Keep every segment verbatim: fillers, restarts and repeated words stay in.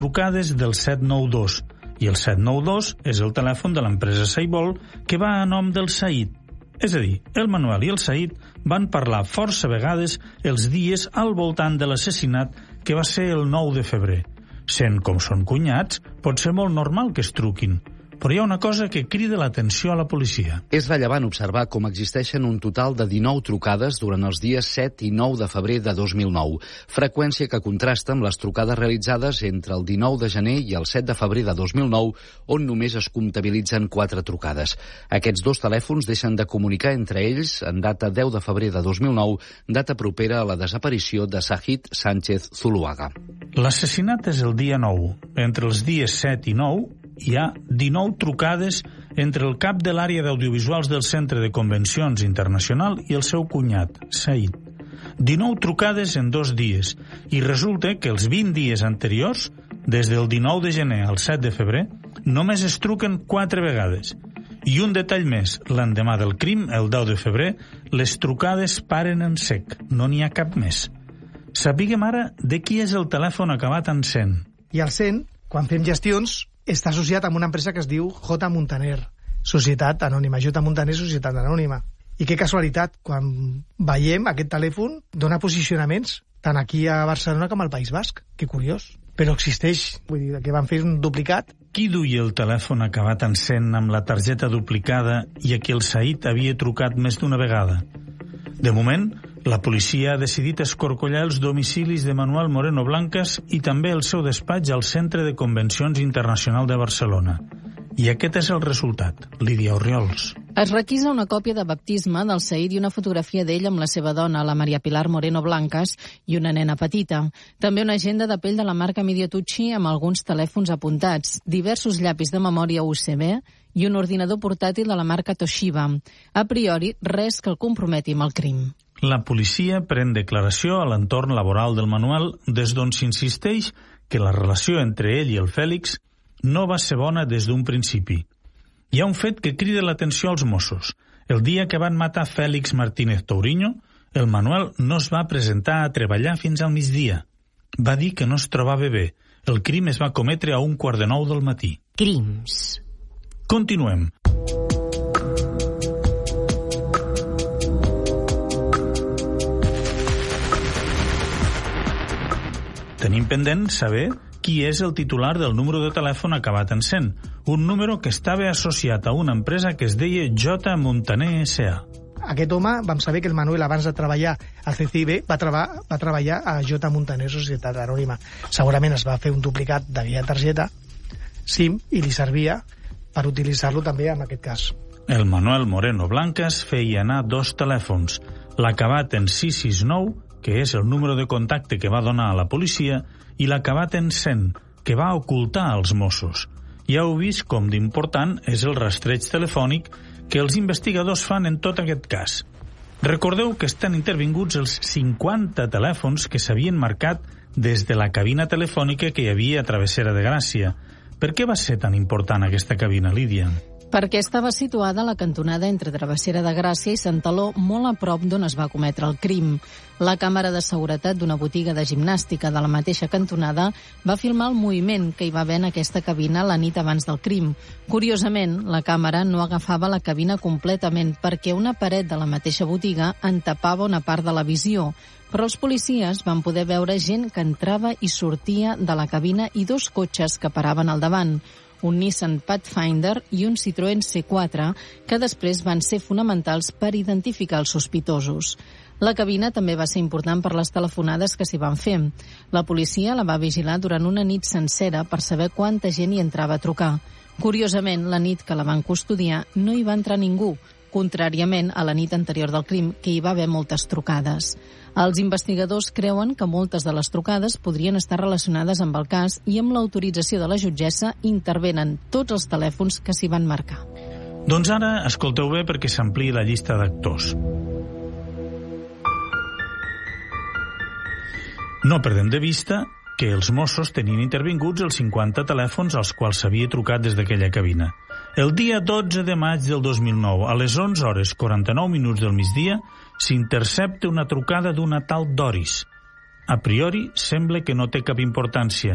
trucades del set nou dos, i el set nou dos és el telèfon de l'empresa Saibol que va a nom del Said. És a dir, el Manuel i el Said van parlar força vegades els dies al voltant de l'assassinat que va ser el nou de febrer. Sent com són cunyats, pot ser molt normal que es truquin. Però hi ha una cosa que crida l'atenció a la policia. És rellevant observar com existeixen un total de dinou trucades durant els dies set i nou de febrer de dos mil nou, freqüència que contrasta amb les trucades realitzades entre el dinou de gener i el set de febrer de dos mil nou, on només es comptabilitzen quatre trucades. Aquests dos telèfons deixen de comunicar entre ells en data deu de febrer de dos mil nou, data propera a la desaparició de Zahid Sánchez Zuluaga. L'assassinat és el dia nou. Entre els dies set i nou hi ha dinou trucades entre el cap de l'àrea d'audiovisuals del Centre de Convencions Internacional i el seu cunyat, Said. dinou trucades en dos dies, i resulta que els vint dies anteriors, des del dinou de gener al set de febrer, només es truquen quatre vegades. I un detall més, l'endemà del crim, el deu de febrer, les trucades paren en sec, no n'hi ha cap més. Sapiguem ara de qui és el telèfon acabat en cent. I el cent, quan fem gestions, està associat amb una empresa que es diu J. Montaner, Societat Anònima, J. Montaner, Societat Anònima. I que casualitat, quan veiem aquest telèfon, dona posicionaments tant aquí a Barcelona com al País Basc. Que curiós. Però existeix, vull dir, que van fer un duplicat. Qui duia el telèfon acabat en cent amb la targeta duplicada i a qui el Said havia trucat més d'una vegada? De moment, la policia ha decidit escorcollar els domicilis de Manuel Moreno Blancas i també el seu despatx al Centre de Convencions Internacional de Barcelona. I aquest és el resultat. Lídia Orriols. Es requisa una còpia de baptisme del Said i una fotografia d'ell amb la seva dona, la Maria Pilar Moreno Blancas, i una nena petita. També una agenda de pell de la marca Mediatucci amb alguns telèfons apuntats, diversos llapis de memòria U S B i un ordinador portàtil de la marca Toshiba. A priori, res que el comprometi amb el crim. La policia pren declaració a l'entorn laboral del Manuel, des d'on s'insisteix que la relació entre ell i el Fèlix no va ser bona des d'un principi. Hi ha un fet que crida l'atenció als Mossos. El dia que van matar Fèlix Martínez Touriño, el Manuel no es va presentar a treballar fins al migdia. Va dir que no es trobava bé. El crim es va cometre a un quart de nou del matí. Crims. Continuem. Tenim pendent saber qui és el titular del número de telèfon acabat en cent, un número que estava associat a una empresa que es deia J. Montaner S A Aquest home, vam saber que el Manuel, abans de treballar al C C I B, va, treba, va treballar a J. Montaner Societat Anònima. Segurament es va fer un duplicat de via targeta SIM i li servia per utilitzar-lo també en aquest cas. El Manuel Moreno Blancas feia anar dos telèfons, l'acabat en sis sis nou, que és el número de contacte que va donar a la policia, i l'acabat en cent, que va ocultar als Mossos. Ja heu vist com d'important és el rastreig telefònic que els investigadors fan en tot aquest cas. Recordeu que estan intervinguts els cinquanta telèfons que s'havien marcat des de la cabina telefònica que hi havia a Travessera de Gràcia. Per què va ser tan important aquesta cabina, Lídia? Perquè estava situada a la cantonada entre Travessera de Gràcia i Sant Taló, molt a prop d'on es va cometre el crim. La càmera de seguretat d'una botiga de gimnàstica de la mateixa cantonada va filmar el moviment que hi va haver en aquesta cabina la nit abans del crim. Curiosament, la càmera no agafava la cabina completament perquè una paret de la mateixa botiga en tapava una part de la visió, però els policies van poder veure gent que entrava i sortia de la cabina i dos cotxes que paraven al davant, un Nissan Pathfinder i un Citroën C quatre, que després van ser fonamentals per identificar els sospitosos. La cabina també va ser important per les telefonades que s'hi van fer. La policia la va vigilar durant una nit sencera per saber quanta gent hi entrava a trucar. Curiosament, la nit que la van custodiar no hi va entrar ningú, contràriament a la nit anterior del crim, que hi va haver moltes trucades. Els investigadors creuen que moltes de les trucades podrien estar relacionades amb el cas i amb l'autorització de la jutgessa intervenen tots els telèfons que s'hi van marcar. Doncs ara escolteu bé perquè s'ampliï la llista d'actors. No perdem de vista que els Mossos tenien intervinguts els cinquanta telèfons als quals s'havia trucat des d'aquella cabina. El dia dotze de maig del dos mil nou, a les onze hores quaranta-nou minuts del migdia, s'intercepta una trucada d'una tal Doris. A priori, sembla que no té cap importància,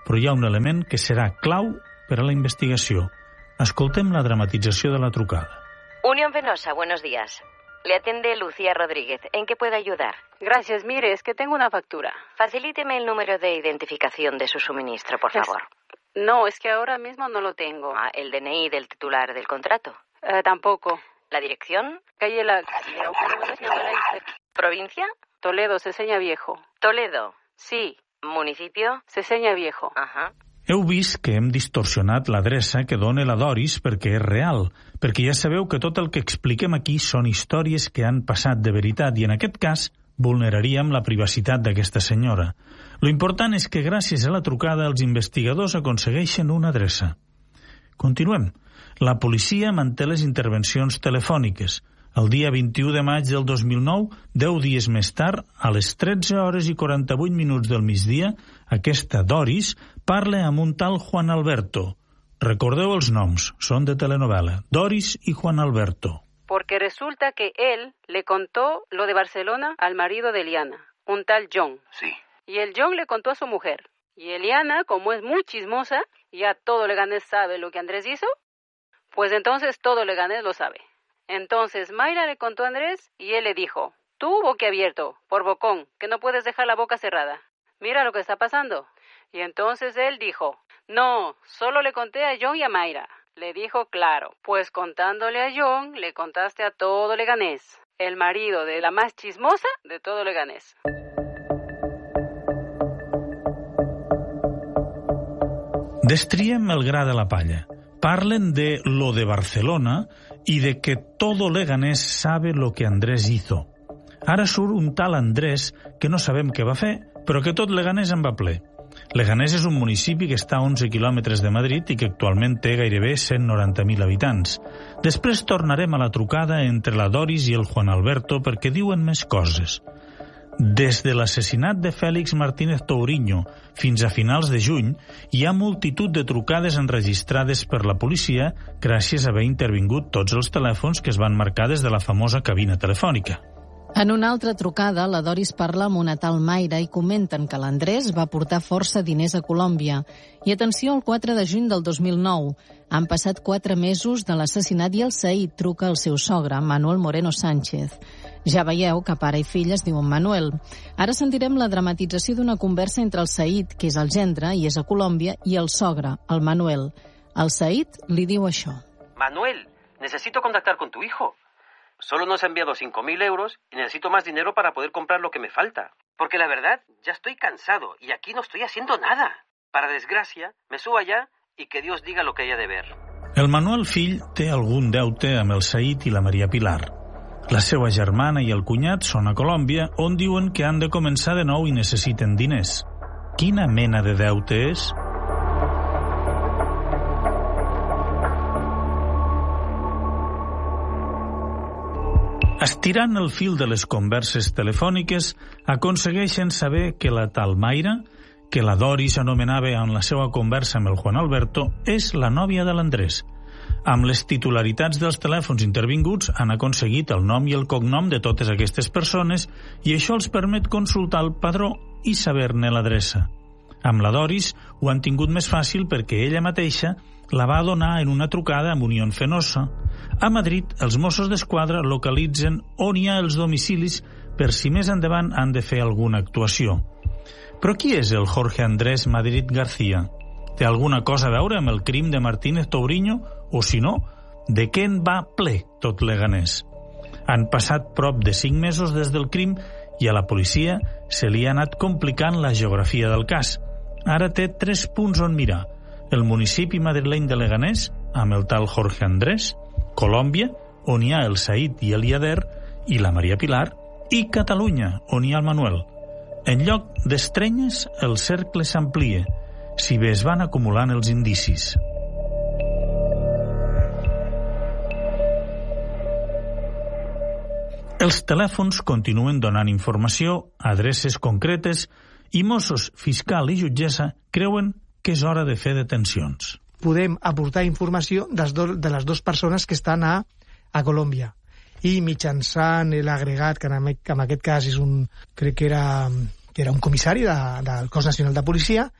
però hi ha un element que serà clau per a la investigació. Escoltem la dramatització de la trucada. Unión Venosa, buenos días. Le atiende Lucía Rodríguez. ¿En qué puedo ayudar? Gracias, mire, es que tengo una factura. Facilíteme el número de identificación de su suministro, por favor. Es... No, es que ahora mismo no lo tengo. Ah, ¿el D N I del titular del contrato? Eh, tampoco. ¿La dirección? Calle La... ¿Provincia? Toledo, Seseña Viejo. Toledo. Sí. ¿Municipio? Seseña Viejo. Ajá. Heu vist que hem distorsionat l'adreça que dona la Doris perquè és real, perquè ja sabeu que tot el que expliquem aquí són històries que han passat de veritat i en aquest cas vulneraríem la privacitat d'aquesta senyora. Lo important és que gràcies a la trucada els investigadors aconsegueixen una adreça. Continuem. La policia manté les intervencions telefòniques. El dia vint-i-u de maig del dos mil nou, deu dies més tard, a les tretze hores i quaranta-vuit minuts del migdia, aquesta Doris parla amb un tal Juan Alberto. Recordeu els noms, són de telenovela. Doris y Juan Alberto. Porque resulta que él le contó lo de Barcelona al marido de Eliana, un tal John. Sí. Y el John le contó a su mujer. Y Eliana, como es muy chismosa, ya todo Leganés sabe lo que Andrés hizo, pues entonces todo Leganés lo sabe. Entonces Mayra le contó a Andrés y él le dijo, tú boquiabierto, por bocón, que no puedes dejar la boca cerrada. Mira lo que está pasando. Y entonces él dijo, no, solo le conté a John y a Mayra. Le dijo claro, pues contándole a John, le contaste a todo Leganés. El marido de la más chismosa de todo Leganés. Destriem el gra de la palla. Parlen de lo de Barcelona y de que todo Leganés sabe lo que Andrés hizo. Ara surt un tal Andrés que no sabem què va fer, però que tot Leganés en va ple. Leganés és un municipi que està a onze quilòmetres de Madrid i que actualment té gairebé cent noranta mil habitants. Després tornarem a la trucada entre la Doris i el Juan Alberto perquè diuen més coses. Des de l'assassinat de Félix Martínez Touriño fins a finals de juny, hi ha multitud de trucades enregistrades per la policia gràcies a haver intervingut tots els telèfons que es van marcar des de la famosa cabina telefònica. En una altra trucada, la Doris parla amb una tal Mayra i comenten que l'Andrés va portar força diners a Colòmbia. I atenció al quatre de juny del dos mil nou. Han passat quatre mesos de l'assassinat i el Said truca al seu sogre, Manuel Moreno Sánchez. Ja veieu que pare i fill es diuen Manuel. Ara sentirem la dramatització d'una conversa entre el Said, que és el gendre i és a Colòmbia, i el sogre, el Manuel. El Said li diu això. Manuel, necesito contactar con tu hijo. Solo nos ha enviado cinco mil euros y necesito más dinero para poder comprar lo que me falta. Porque la verdad, ya estoy cansado y aquí no estoy haciendo nada. Para desgracia, me subo allá y que Dios diga lo que haya de ver. El Manuel fill té algun deute amb el Said i la Maria Pilar. La seva germana i el cunyat són a Colòmbia, on diuen que han de començar de nou i necessiten diners. Quina mena de deute és? Estirant el fil de les converses telefòniques, aconsegueixen saber que la tal Mayra, que la Doris anomenava en la seva conversa amb el Juan Alberto, és la nòvia de l'Andrés. Amb les titularitats dels telèfons intervinguts han aconseguit el nom i el cognom de totes aquestes persones i això els permet consultar el padró i saber-ne l'adreça. Amb la Doris ho han tingut més fàcil perquè ella mateixa la va donar en una trucada amb Unión Fenosa. A Madrid, els Mossos d'Esquadra localitzen on hi ha els domicilis per si més endavant han de fer alguna actuació. Però qui és el Jorge Andrés Madrid García? Té alguna cosa a veure amb el crim de Martínez Touriño? O si no, de què en va ple tot Leganés? Han passat prop de cinc mesos des del crim i a la policia se li ha anat complicant la geografia del cas. Ara té tres punts on mirar. El municipi madrileny de Leganés, amb el tal Jorge Andrés, Colòmbia, on hi ha el Said i el Yader, i la Maria Pilar, i Catalunya, on hi ha el Manuel. En lloc d'estrenyes, el cercle s'amplia, si bé es van acumulant els indicis. Els telèfons continuen donant informació, adreces concretes, i Mossos, fiscal i jutgessa creuen que és hora de fer detencions. Podem aportar informació de les dues persones que estan a, a Colòmbia. I mitjançant l'agregat, que en, en aquest cas és un, crec que era, que era un comissari de, del Cos Nacional de Policia,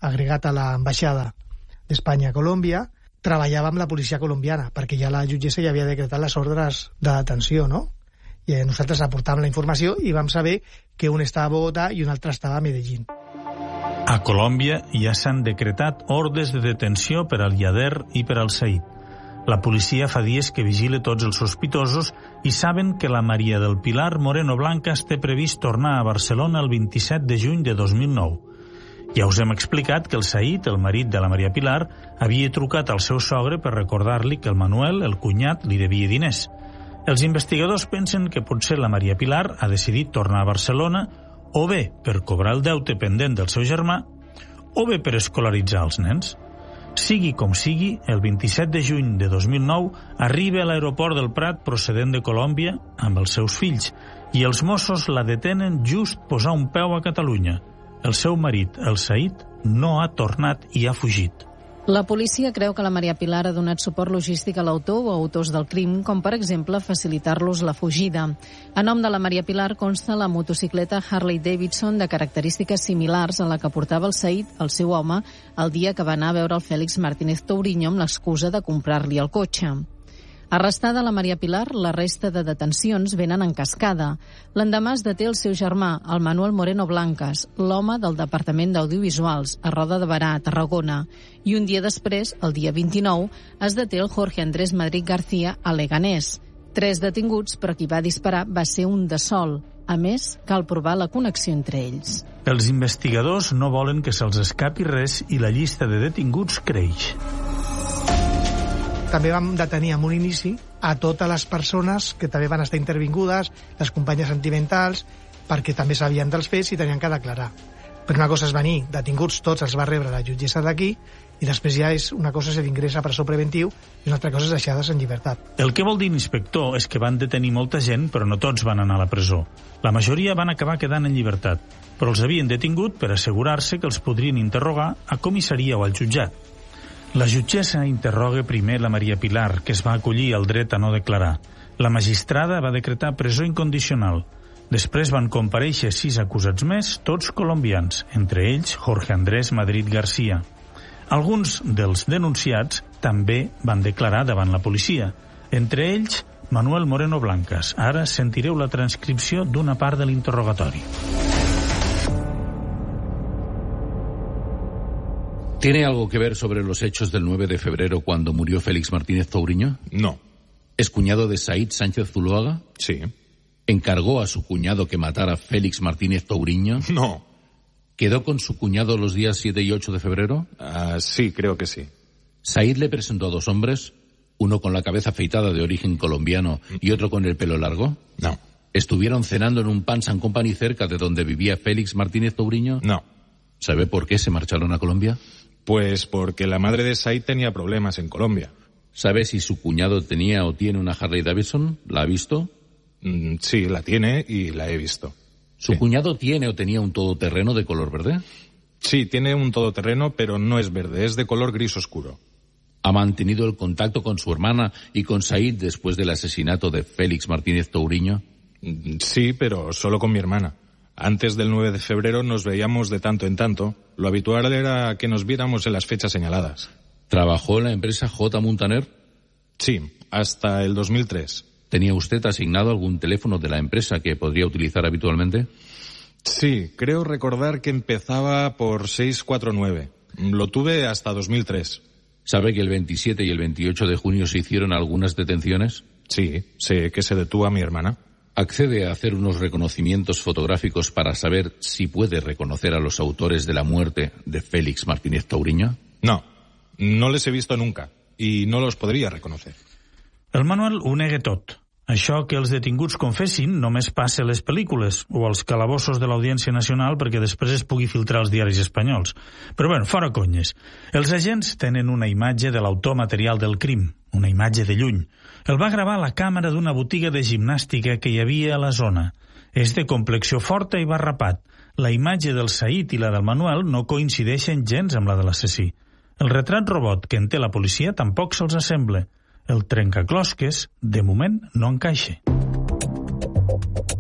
agregat a l'ambaixada d'Espanya a Colòmbia, treballava amb la policia colombiana, perquè ja la jutgessa ja havia decretat les ordres de detenció, no? I nosaltres aportàvem la informació i vam saber que un estava a Bogotà i un altre estava a Medellín. A Colòmbia ja s'han decretat ordres de detenció per al Yader i per al Said. La policia fa dies que vigila tots els sospitosos i saben que la Maria del Pilar Moreno Blancas té previst tornar a Barcelona el vint-i-set de juny de dos mil nou. Ja us hem explicat que el Said, el marit de la Maria Pilar, havia trucat al seu sogre per recordar-li que el Manuel, el cunyat, li devia diners. Els investigadors pensen que potser la Maria Pilar ha decidit tornar a Barcelona o bé per cobrar el deute pendent del seu germà o bé per escolaritzar els nens. Sigui com sigui, el vint-i-set de juny de dos mil nou arriba a l'aeroport del Prat procedent de Colòmbia amb els seus fills i els Mossos la detenen just posar un peu a Catalunya. El seu marit, el Said, no ha tornat i ha fugit. La policia creu que la Maria Pilar ha donat suport logístic a l'autor o autors del crim, com per exemple facilitar-los la fugida. A nom de la Maria Pilar consta la motocicleta Harley Davidson de característiques similars a la que portava el Said, el seu home, el dia que va anar a veure el Félix Martínez Touriño amb l'excusa de comprar-li el cotxe. Arrestada la Maria Pilar, la resta de detencions venen en cascada. L'endemà es deté el seu germà, el Manuel Moreno Blancas, l'home del Departament d'Audiovisuals, a Roda de Barà, a Tarragona. I un dia després, el dia vint-i-nou, es deté el Jorge Andrés Madrid García a Leganés. Tres detinguts, però qui va disparar va ser un de sol. A més, cal provar la connexió entre ells. Els investigadors no volen que se'ls escapi res i la llista de detinguts creix. També vam detenir en un inici a totes les persones que també van estar intervingudes, les companyes sentimentals, perquè també sabien dels fets i tenien que declarar. Però una cosa és venir, detinguts tots els va rebre la jutgessa d'aquí, i després ja és una cosa és l'ingrés a presó preventiu i una altra cosa és deixar-les en llibertat. El que vol dir inspector és que van detenir molta gent, però no tots van anar a la presó. La majoria van acabar quedant en llibertat, però els havien detingut per assegurar-se que els podrien interrogar a comissaria o al jutjat. La jutgessa interroga primer la Maria Pilar, que es va acollir al dret a no declarar. La magistrada va decretar presó incondicional. Després van comparèixer sis acusats més, tots colombians, entre ells Jorge Andrés Madrid García. Alguns dels denunciats també van declarar davant la policia, entre ells Manuel Moreno Blancas. Ara sentireu la transcripció d'una part de l'interrogatori. ¿Tiene algo que ver sobre los hechos del nueve de febrero cuando murió Félix Martínez Touriño? No. ¿Es cuñado de Said Sánchez Zuloaga? Sí. ¿Encargó a su cuñado que matara a Félix Martínez Touriño? No. ¿Quedó con su cuñado los días siete y ocho de febrero? Uh, sí, creo que sí. Said le presentó a dos hombres, uno con la cabeza afeitada de origen colombiano y otro con el pelo largo. No. ¿Estuvieron cenando en un Pans and Company cerca de donde vivía Félix Martínez Touriño? No. ¿Sabe por qué se marcharon a Colombia? Pues porque la madre de Said tenía problemas en Colombia. ¿Sabe si su cuñado tenía o tiene una Harley Davidson? ¿La ha visto? Mm, sí, la tiene y la he visto. ¿Su sí. cuñado tiene o tenía un todoterreno de color verde? Sí, tiene un todoterreno, pero no es verde, es de color gris oscuro. ¿Ha mantenido el contacto con su hermana y con Said después del asesinato de Félix Martínez Touriño? Mm, sí, pero solo con mi hermana. Antes del nueve de febrero nos veíamos de tanto en tanto. Lo habitual era que nos viéramos en las fechas señaladas. ¿Trabajó en la empresa J. Muntaner? Sí, hasta el dos mil tres. ¿Tenía usted asignado algún teléfono de la empresa que podría utilizar habitualmente? Sí, creo recordar que empezaba por seis cuatro nueve. Lo tuve hasta dos mil tres. ¿Sabe que el veintisiete y el veintiocho de junio se hicieron algunas detenciones? Sí, sé que se detuvo a mi hermana. ¿Accede a hacer unos reconocimientos fotográficos para saber si puede reconocer a los autores de la muerte de Félix Martínez Touriño? No, no les he visto nunca i no los podria reconocer. El Manuel ho nega tot. Això que els detinguts confessin només passa a les pel·lícules o als calabossos de l'Audiència Nacional perquè després es pugui filtrar als diaris espanyols. Però bueno, fora conyes. Els agents tenen una imatge de l'autor material del crim, una imatge de lluny. El va gravar a la càmera d'una botiga de gimnàstica que hi havia a la zona. És de complexió forta i barrapat. La imatge del Said i la del Manuel no coincideixen gens amb la de l'assassí. El retrat robot que en té la policia tampoc se'ls assembla. El trencaclosques, de moment, no encaixa.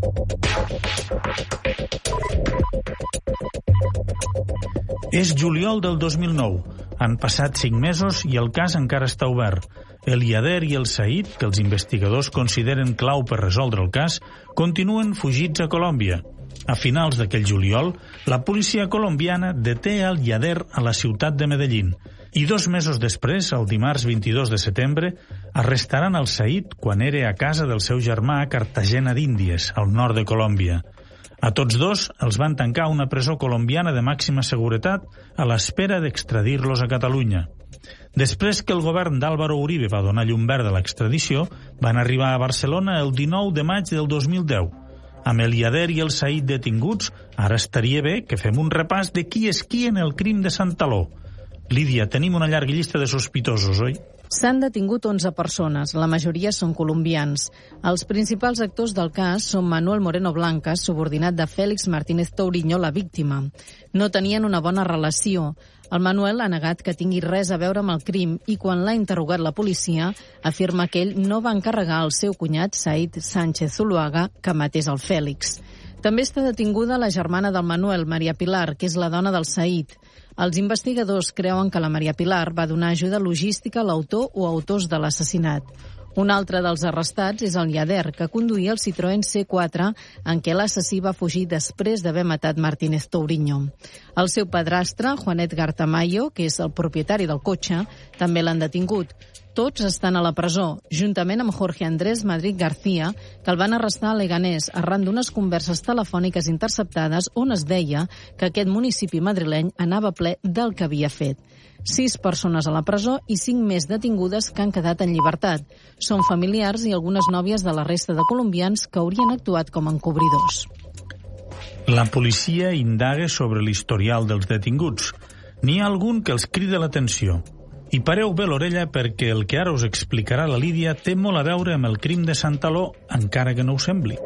És juliol del dos mil nou. Han passat cinc mesos i el cas encara està obert. El Yader i el Said, que els investigadors consideren clau per resoldre el cas, continuen fugits a Colòmbia. A finals d'aquell juliol, la policia colombiana deté el Yader a la ciutat de Medellín i dos mesos després, el dimarts vint-i-dos de setembre, arrestaran el Said quan era a casa del seu germà a Cartagena d'Índies, al nord de Colòmbia. A tots dos els van tancar a una presó colombiana de màxima seguretat a l'espera d'extradir-los a Catalunya. Després que el govern d'Álvaro Uribe va donar llum verd a l'extradició, van arribar a Barcelona el dinou de maig del dos mil deu. Amb el Yader i el Said detinguts, ara estaria bé que fem un repàs de qui és qui en el crim de Santaló. Lídia, tenim una llarga llista de sospitosos, oi? S'han detingut onze persones, la majoria són colombians. Els principals actors del cas són Manuel Moreno Blancas, subordinat de Félix Martínez Touriño, la víctima. No tenien una bona relació. El Manuel ha negat que tingui res a veure amb el crim i quan l'ha interrogat la policia afirma que ell no va encarregar al seu cunyat Said Sánchez Zuluaga que matés el Fèlix. També està detinguda la germana del Manuel, Maria Pilar, que és la dona del Said. Els investigadors creuen que la Maria Pilar va donar ajuda logística a l'autor o autors de l'assassinat. Un altre dels arrestats és el Yader, que conduïa el Citroën C quatre en què l'assassí va fugir després d'haver matat Martínez Touriño. El seu padrastre, Juan Edgar Tamayo, que és el propietari del cotxe, també l'han detingut. Tots estan a la presó, juntament amb Jorge Andrés Madrid García, que el van arrestar a Leganés arran d'unes converses telefòniques interceptades on es deia que aquest municipi madrileny anava ple del que havia fet. Sis persones a la presó i cinc més detingudes que han quedat en llibertat. Són familiars i algunes nòvies de la resta de colombians que haurien actuat com a encobridors. La policia indaga sobre l'historial dels detinguts. N'hi ha algun que els crida l'atenció. I pareu bé l'orella perquè el que ara us explicarà la Lídia té molt a veure amb el crim de Santaló, encara que no ho sembli.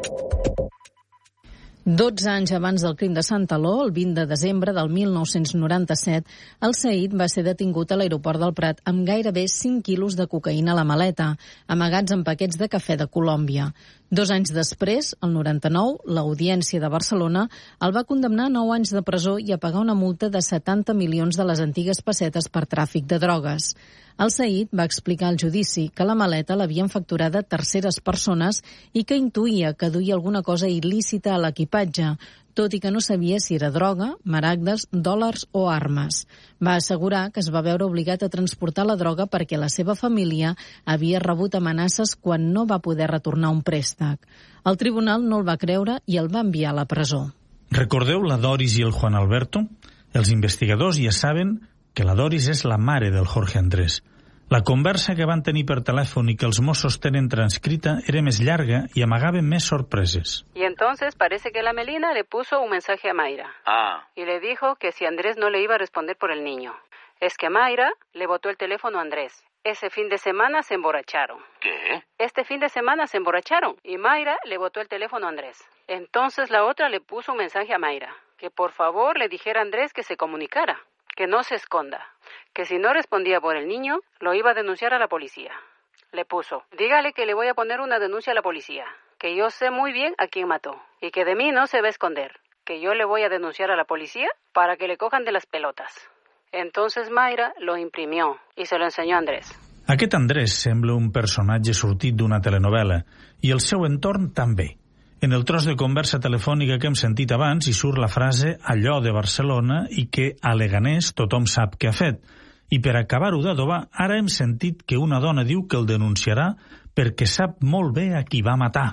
dotze anys abans del crim de Santaló, el vint de desembre del mil nou-cents noranta-set, el Said va ser detingut a l'aeroport del Prat amb gairebé cinc quilos de cocaïna a la maleta, amagats en paquets de cafè de Colòmbia. Dos anys després, el noranta-nou, l'Audiència de Barcelona el va condemnar a nou anys de presó i a pagar una multa de setanta milions de les antigues pessetes per tràfic de drogues. El Said va explicar al judici que la maleta l'havien facturada terceres persones i que intuïa que duia alguna cosa il·lícita a l'equipatge, tot i que no sabia si era droga, maragdes, dòlars o armes. Va assegurar que es va veure obligat a transportar la droga perquè la seva família havia rebut amenaces quan no va poder retornar un préstec. El tribunal no el va creure i el va enviar a la presó. Recordeu la Doris i el Juan Alberto? Els investigadors ja saben que la Doris és la mare del Jorge Andrés. La conversa que van tenir per telèfon i que els Mossos tenen transcrita era més llarga i amagava més sorpreses. Y entonces parece que la Melina le puso un mensaje a Mayra. Ah. Y le dijo que si Andrés no le iba a responder por el niño. Es que Mayra le botó el teléfono a Andrés. Ese fin de semana se emborracharon. ¿Qué? Este fin de semana se emborracharon y Mayra le botó el teléfono a Andrés. Entonces la otra le puso un mensaje a Mayra, que por favor le dijera a Andrés que se comunicara, que no se esconda, que si no respondía por el niño, lo iba a denunciar a la policía. Le puso, dígale que le voy a poner una denuncia a la policía, que yo sé muy bien a quién mató y que de mí no se va a esconder, que yo le voy a denunciar a la policía para que le cojan de las pelotas. Entonces Mayra lo imprimió i se lo enseñó a Andrés. Aquest Andrés sembla un personatge sortit d'una telenovela i el seu entorn també. En el tros de conversa telefònica que hem sentit abans hi surt la frase allò de Barcelona i que a Leganés tothom sap què ha fet. I per acabar-ho d'adobar, ara hem sentit que una dona diu que el denunciarà perquè sap molt bé a qui va matar.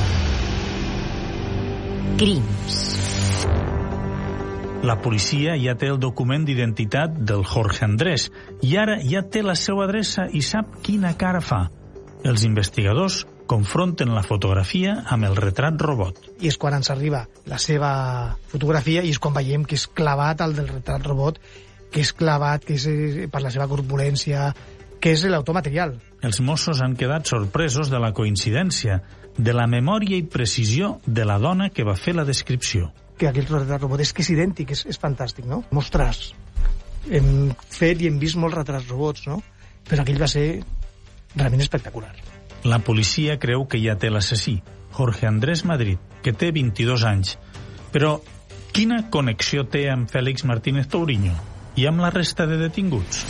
Crims. La policia ja té el document d'identitat del Jorge Andrés i ara ja té la seva adreça i sap quina cara fa. Els investigadors confronten la fotografia amb el retrat robot. I és quan ens arriba la seva fotografia i és quan veiem que és clavat el del retrat robot, que és clavat, que és per la seva corpulència, que és l'autor material. Els Mossos han quedat sorpresos de la coincidència, de la memòria i precisió de la dona que va fer la descripció. Que aquell retrat robot és que és idèntic, és, és fantàstic, no? Mostres. Hem fet i hem vist molts retrats robots, no? Però aquell va ser realment espectacular. La policia creu que ja té l'assassí. Jorge Andrés Madrid, que té vint-i-dos anys. Però quina connexió té amb Félix Martínez Touriño i amb la resta de detinguts?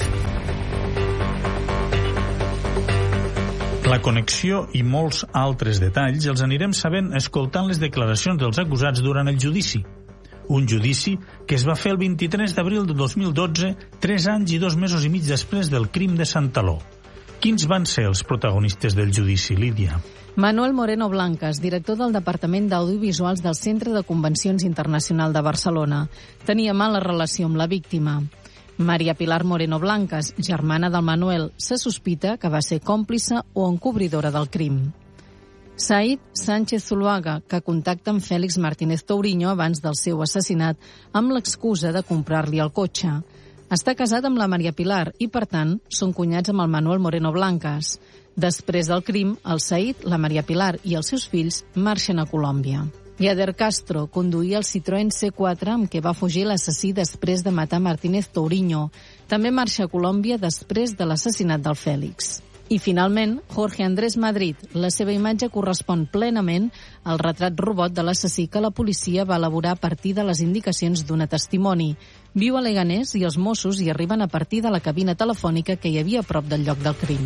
La connexió i molts altres detalls els anirem sabent escoltant les declaracions dels acusats durant el judici. Un judici que es va fer el vint-i-tres d'abril de dos mil dotze, tres anys i dos mesos i mig després del crim de Santaló. Quins van ser els protagonistes del judici, Lídia? Manuel Moreno Blancas, director del Departament d'Audiovisuals del Centre de Convencions Internacional de Barcelona. Tenia mala relació amb la víctima. Maria Pilar Moreno Blancas, germana del Manuel, se sospita que va ser còmplice o encobridora del crim. Said Sánchez Zuluaga, que contacta amb Félix Martínez Touriño abans del seu assassinat amb l'excusa de comprar-li el cotxe. Està casat amb la Maria Pilar i, per tant, són cunyats amb el Manuel Moreno Blancas. Després del crim, el Said, la Maria Pilar i els seus fills marxen a Colòmbia. Yader Castro conduïa el Citroën C quatre amb què va fugir l'assassí després de matar Martínez Touriño. També marxa a Colòmbia després de l'assassinat del Fèlix. I, finalment, Jorge Andrés Madrid. La seva imatge correspon plenament al retrat robot de l'assassí que la policia va elaborar a partir de les indicacions d'una testimoni. Viu a Leganés i els Mossos hi arriben a partir de la cabina telefònica que hi havia a prop del lloc del crim.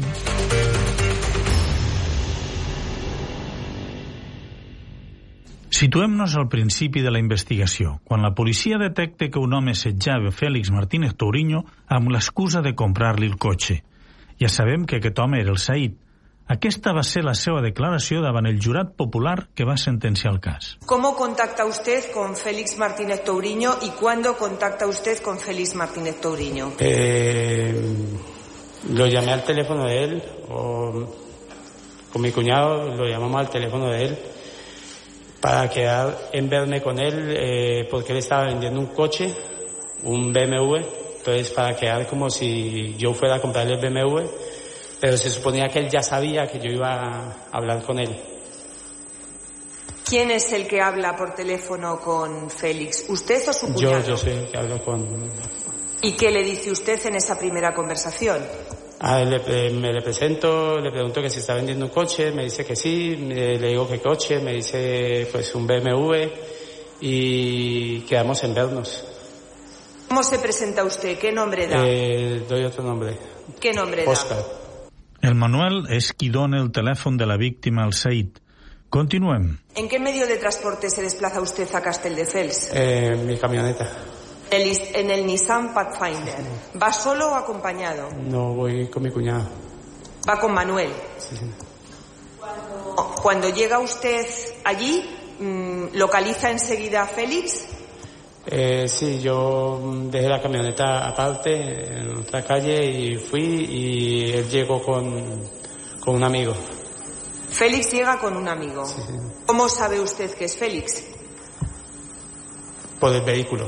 Situem-nos al principi de la investigació, quan la policia detecta que un home assetjava Félix Martínez Touriño amb l'excusa de comprar-li el cotxe. Ja sabem que aquest home era el Said. Aquesta va ser la seva declaració davant el jurat popular que va sentenciar el cas. ¿Cómo contacta usted con Félix Martínez Touriño y cuándo contacta usted con Félix Martínez Touriño? Eh, lo llamé al teléfono de él, o con mi cuñado lo llamamos al teléfono de él, para quedar en verme con él, eh, porque él estaba vendiendo un coche, un B M W, entonces para quedar como si yo fuera a comprarle el B M W, pero se suponía que él ya sabía que yo iba a hablar con él. ¿Quién es el que habla por teléfono con Félix? ¿Usted o su cuñado? Yo, yo soy el que hablo con... ¿Y qué le dice usted en esa primera conversación? A él le, me le presento, le pregunto que si está vendiendo un coche, me dice que sí, le digo qué coche, me dice pues un B M W y quedamos en vernos. ¿Cómo se presenta usted? ¿Qué nombre da? Eh, doy otro nombre. ¿Qué nombre Oscar. da? El Manuel és qui dona el telèfon de la víctima al Said. Continuem. ¿En qué medio de transporte se desplaza usted a Castelldefels? Eh, mi camioneta. El, en el Nissan Pathfinder. ¿Va solo o acompañado? No, voy con mi cuñado. ¿Va con Manuel? Sí, sí. Cuando, cuando llega usted allí, ¿localiza enseguida a Félix? Eh, sí, yo dejé la camioneta aparte en otra calle y fui y él llegó con, con un amigo. Félix llega con un amigo. Sí, sí. ¿Cómo sabe usted que es Félix? Por el vehículo.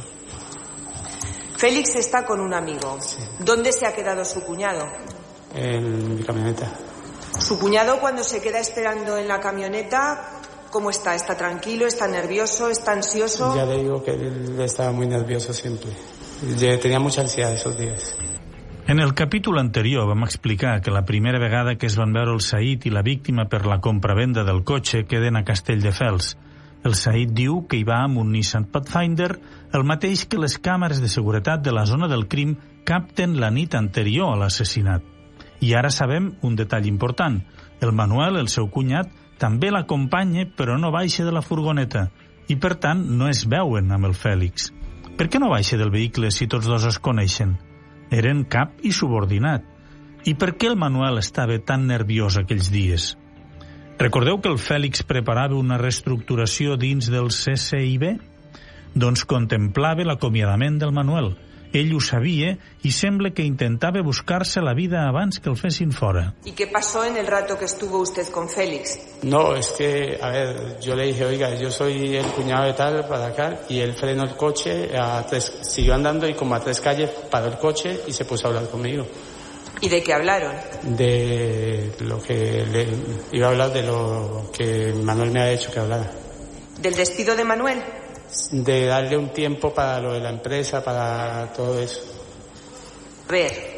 Félix está con un amigo. Sí. ¿Dónde se ha quedado su cuñado? En mi camioneta. ¿Su cuñado cuando se queda esperando en la camioneta, cómo está? ¿Está tranquilo? ¿Está nervioso? ¿Está ansioso? Ya le digo que él estaba muy nervioso siempre. Yo tenía mucha ansiedad esos días. En el capítol anterior vam explicar que la primera vegada que es van veure el Said i la víctima per la compra-venda del cotxe queden a Castelldefels. El Said diu que hi va amb un Nissan Pathfinder, el mateix que les càmeres de seguretat de la zona del crim capten la nit anterior a l'assassinat. I ara sabem un detall important. El Manuel, el seu cunyat, també l'acompanya però no baixa de la furgoneta i per tant no es veuen amb el Fèlix. Per què no baixa del vehicle si tots dos es coneixen? Eren cap i subordinat. I per què el Manuel estava tan nerviós aquells dies? Recordeu que el Fèlix preparava una reestructuració dins del C C I B? Doncs contemplava l'acomiadament del Manuel. Ell ho sabia y sembla que intentaba buscarse la vida abans que el fessin fora. ¿Y qué pasó en el rato que estuvo usted con Félix? No, es que, a ver, yo le dije, oiga, yo soy el cuñado de tal para acá, y él frenó el coche, a tres, siguió andando y como a tres calles paró el coche y se puso a hablar conmigo. ¿Y de qué hablaron? De lo que le iba a hablar de lo que Manuel me ha hecho que hablara. ¿Del despido de Manuel? De darle un tiempo para lo de la empresa, para todo eso. A ver,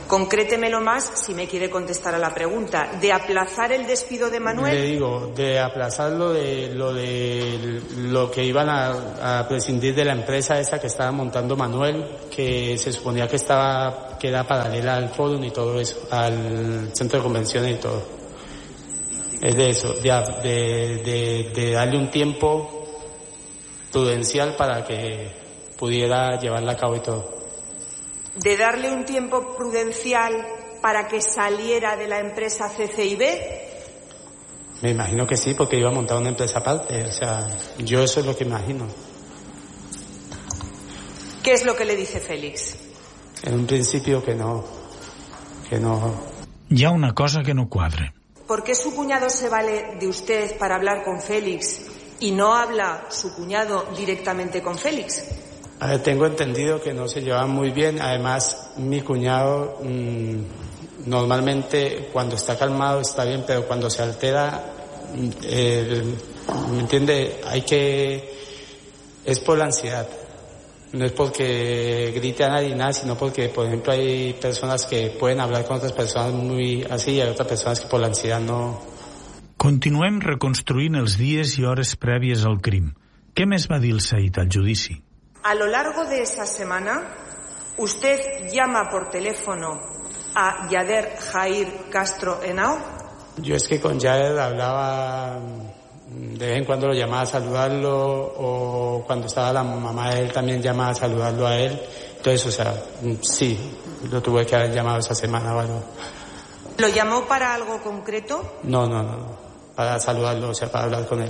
Concrétemelo más si me quiere contestar a la pregunta. ¿De aplazar el despido de Manuel? Le digo, de aplazar lo de lo, de, lo que iban a, a prescindir de la empresa esa que estaba montando Manuel, que se suponía que estaba que era paralela al fórum y todo eso, al centro de convenciones y todo. Es de eso, de, de, de, de darle un tiempo prudencial para que pudiera llevarla a cabo y todo. ¿De darle un tiempo prudencial para que saliera de la empresa C C I B? Me imagino que sí, porque iba a montar una empresa aparte. O sea, yo eso es lo que imagino. ¿Qué es lo que le dice Félix? En un principio que no, que no. Hi ha una cosa que no quadra. ¿Por qué su cuñado se vale de usted para hablar con Félix y no habla su cuñado directamente con Félix? A ver, tengo entendido que no se llevan muy bien. Además, mi cuñado mmm, normalmente cuando está calmado está bien, pero cuando se altera, eh, ¿me entiende? Hay que... es por la ansiedad. No es porque grite a nadie nada, sino porque, por ejemplo, hay personas que pueden hablar con otras personas muy así y hay otras personas que por la ansiedad no... Continuem reconstruint els dies i hores prèvies al crim. Què més va dir el Said al judici? A lo largo de esa semana, usted llama por teléfono a Yader Jair Castro Henao. Yo es que con Yader hablaba, de vez en cuando lo llamaba a saludarlo, o cuando estaba la mamá de él también llamaba a saludarlo a él. Entonces, o sea, sí, lo tuve que haber llamado esa semana o algo. ¿Lo llamó para algo concreto? No, no, no, no, para saludarlo, o sea, para hablar con él.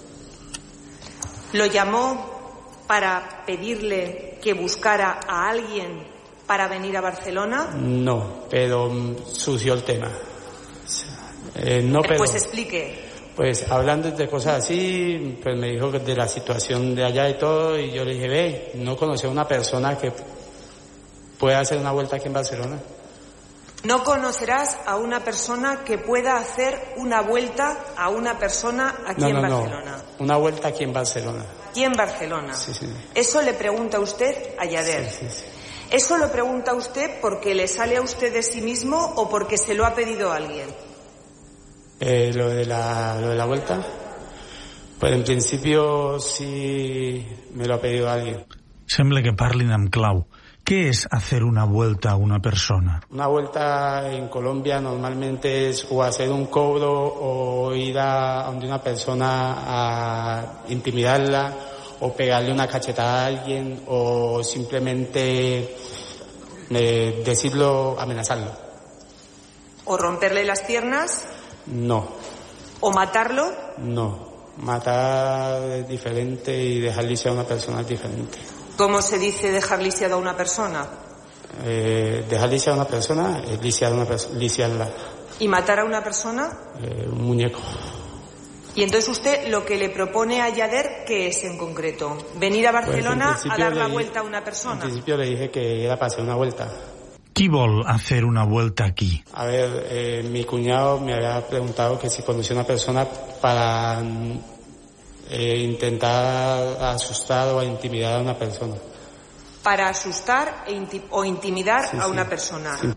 ¿Lo llamó para pedirle que buscara a alguien para venir a Barcelona? No, pero surgió el tema. Eh, no, pero, pues explique. Pues hablando de cosas así, pues me dijo de la situación de allá y todo, y yo le dije, ve, ¿no conocí a una persona que pueda hacer una vuelta aquí en Barcelona? No conocerás a una persona que pueda hacer una vuelta a una persona aquí no, en no, Barcelona. No, una vuelta aquí en Barcelona. Aquí en Barcelona. Sí, sí. Eso le pregunta usted a Yader. Sí, sí, sí. ¿Eso lo pregunta usted porque le sale a usted de sí mismo o porque se lo ha pedido a alguien? Eh, lo de la, lo de la vuelta, pues en principio sí me lo ha pedido alguien. Sembla que parlin amb clau. ¿Qué es hacer una vuelta a una persona? Una vuelta en Colombia normalmente es o hacer un cobro o ir a donde una persona a intimidarla o pegarle una cachetada a alguien o simplemente eh, decirlo, amenazarlo. ¿O romperle las piernas? No. ¿O matarlo? No. Matar es diferente y dejar lisiada a una persona es diferente. ¿Cómo se dice dejar lisiada a una persona? Eh, dejar lisiada a una persona es lisiar una perso- lisiarla. ¿Y matar a una persona? Eh, un muñeco. Y entonces usted lo que le propone a Yader, ¿qué es en concreto? ¿Venir a Barcelona pues a dar la le, vuelta a una persona? En principio le dije que era para hacer una vuelta. Qui vol hacer una vuelta aquí? A ver, eh, mi cuñado me había preguntado que si conocía una persona para eh, intentar asustar o intimidar a una persona. Para asustar e inti- o intimidar sí, a sí. una persona. Sí.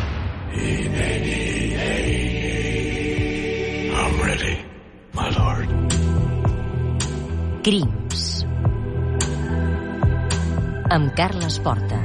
I'm ready, my lord. Crims. Amb Carles Porta.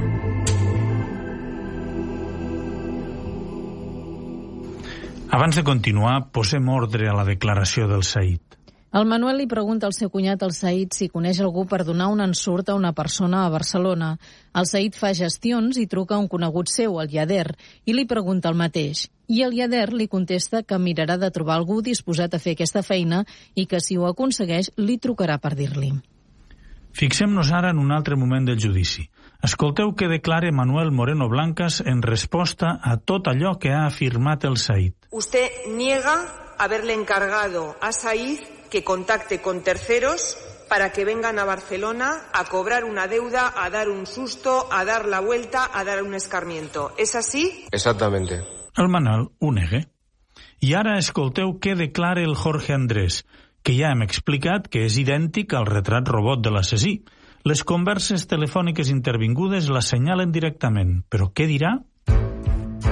Abans de continuar, posem ordre a la declaració del Said. El Manuel li pregunta al seu cunyat, el Said, si coneix algú per donar un ensurt a una persona a Barcelona. El Said fa gestions i truca a un conegut seu, el Yader, i li pregunta el mateix. I el Yader li contesta que mirarà de trobar algú disposat a fer aquesta feina i que, si ho aconsegueix, li trucarà per dir-li. Fixem-nos ara en un altre moment del judici. Escolteu què declara Manuel Moreno Blancas en resposta a tot allò que ha afirmat el Said. Usted niega haberle encargado a Said que contacte con terceros para que vengan a Barcelona a cobrar una deuda, a dar un susto, a dar la vuelta, a dar un escarmiento. ¿Es así? Exactamente. El Manel ho nega. I ara escolteu què declara el Jorge Andrés, que ja hem explicat que és idèntic al retrat robot de l'assassí. Les converses telefòniques intervingudes l'assenyalen directament, però què dirà?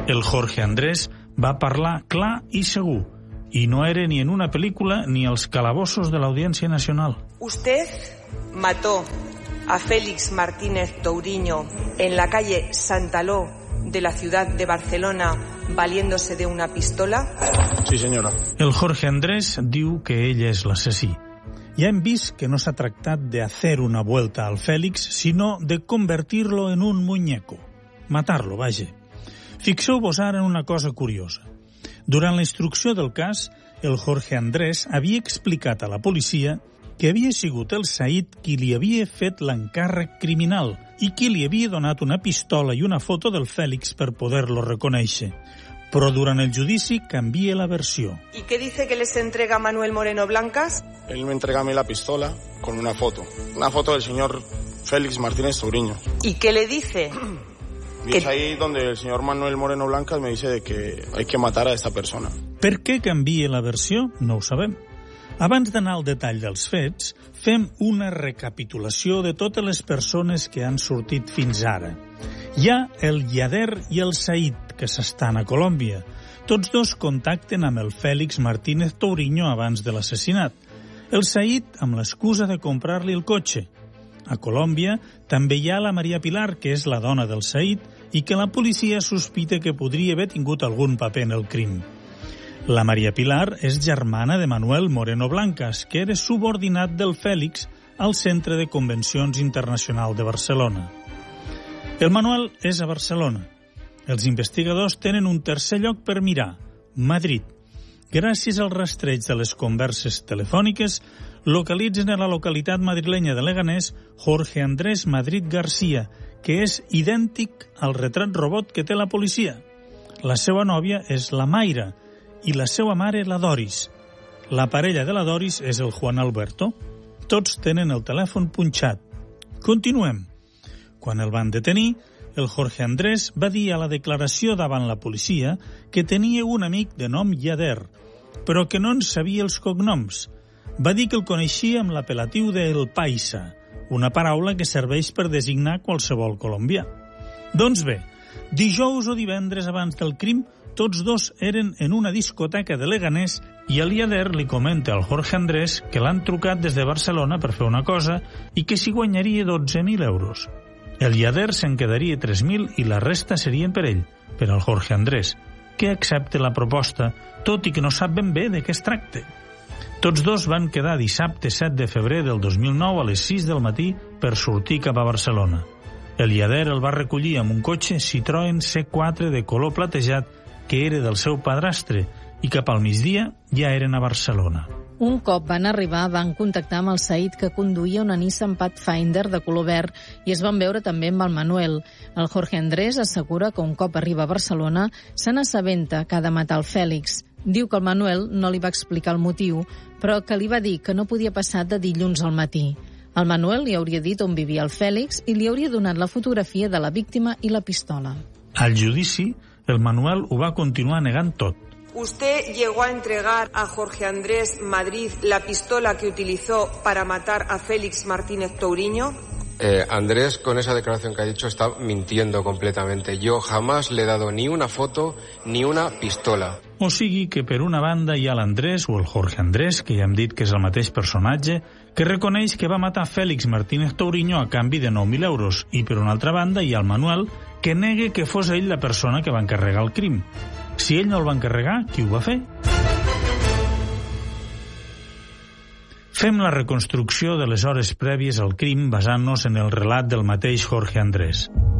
El Jorge Andrés va parlar clar i segur, y no era ni en una película ni als calabossos de la Audiencia Nacional. Usted mató a Félix Martínez Touriño en la calle Santaló de la ciudad de Barcelona valiéndose de una pistola? Sí, senyora. El Jorge Andrés diu que ell és l'assassí. Ja hem vist que no s'ha tractat de hacer una vuelta al Félix, sinó de convertirlo en un muñeco. Matar-lo, vaja. Fixeu-vos ara en una cosa curiosa. Durant la instrucció del cas, el Jorge Andrés havia explicat a la policia que havia sigut el Said qui li havia fet l'encàrrec criminal i qui li havia donat una pistola i una foto del Félix per poder-lo reconèixer. Però durant el judici canvia la versió. ¿Y qué dice que les entrega Manuel Moreno Blancas? Él me entrega a mí la pistola con una foto. Una foto del señor Félix Martínez Touriño. ¿Y qué le dice? Y es ahí donde el señor Manuel Moreno Blancas me dice de que hay que matar a esta persona. Per què canvia la versió? No ho sabem. Abans d'anar al detall dels fets, fem una recapitulació de totes les persones que han sortit fins ara. Hi ha el Yader i el Said, que s'estan a Colòmbia. Tots dos contacten amb el Félix Martínez Touriño abans de l'assassinat. El Said amb l'excusa de comprar-li el cotxe. A Colòmbia també hi ha la Maria Pilar, que és la dona del Said, i que la policia sospita que podria haver tingut algun paper en el crim. La Maria Pilar és germana de Manuel Moreno Blancas, que era subordinat del Félix al Centre de Convencions Internacional de Barcelona. El Manuel és a Barcelona. Els investigadors tenen un tercer lloc per mirar, Madrid. Gràcies al rastreig de les converses telefòniques, localitzen a la localitat madrilenya de Leganés Jorge Andrés Madrid García, que és idèntic al retrat robot que té la policia. La seva nòvia és la Mayra i la seva mare la Doris. La parella de la Doris és el Juan Alberto. Tots tenen el telèfon punxat. Continuem. Quan el van detenir, el Jorge Andrés va dir a la declaració davant la policia que tenia un amic de nom Yader, però que no en sabia els cognoms. Va dir que el coneixia amb l'apel·latiu de El Paisa, una paraula que serveix per designar qualsevol colombià. Doncs bé, dijous o divendres abans del crim, tots dos eren en una discoteca de Leganés i el Yader li comenta al Jorge Andrés que l'han trucat des de Barcelona per fer una cosa i que s'hi guanyaria dotze mil euros. El Yader se'n quedaria tres mil i la resta serien per ell, per al Jorge Andrés, que accepta la proposta, tot i que no sap ben bé de què es tracta. Tots dos van quedar dissabte set de febrer del dos mil nou a les sis del matí per sortir cap a Barcelona. El Yader el va recollir amb un cotxe Citroën C quatre de color platejat que era del seu padrastre i cap al migdia ja eren a Barcelona. Un cop van arribar, van contactar amb el Said, que conduïa una Nissan Pathfinder de color verd, i es van veure també amb el Manuel. El Jorge Andrés assegura que un cop arriba a Barcelona se n'assabenta que ha de matar el Félix. Diu que el Manuel no li va explicar el motiu, però que li va dir que no podia passar de dilluns al matí. El Manuel li hauria dit on vivia el Félix i li hauria donat la fotografia de la víctima i la pistola. Al judici, el Manuel ho va continuar negant tot. ¿Usted llegó a entregar a Jorge Andrés Madrid la pistola que utilizó para matar a Félix Martínez Touriño? Eh, Andrés, con esa declaración que ha dicho, está mintiendo completamente. Yo jamás le he dado ni una foto ni una pistola. O sigui que per una banda hi ha l'Andrés, o el Jorge Andrés, que ja hem dit que és el mateix personatge, que reconeix que va matar Félix Martínez Touriño a canvi de nou mil euros, i per una altra banda hi ha el Manuel, que nega que fos ell la persona que va encarregar el crim. Si ell no el va encarregar, qui ho va fer? Fem la reconstrucció de les hores prèvies al crim basant-nos en el relat del mateix Jorge Andrés.